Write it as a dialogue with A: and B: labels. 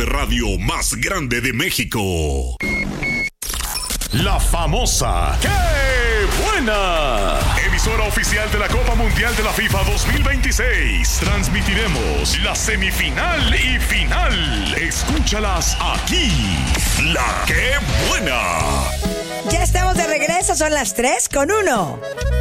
A: de radio más grande de México. La famosa ¡Qué buena! Emisora oficial de la Copa Mundial de la FIFA 2026. Transmitiremos la semifinal y final. Escúchalas aquí. La ¡Qué buena!
B: Ya estamos de regreso, son las 3:01.